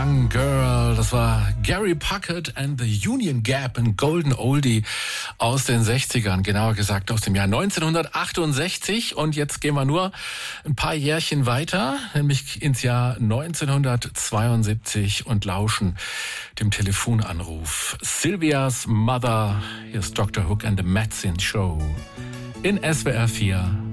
Young Girl, das war Gary Puckett and the Union Gap, ein Golden Oldie aus den 60ern, genauer gesagt aus dem Jahr 1968. Und jetzt gehen wir nur ein paar Jährchen weiter, nämlich ins Jahr 1972 und lauschen dem Telefonanruf. Sylvia's Mother, hier ist Dr. Hook and the Medicine Show in SWR 4.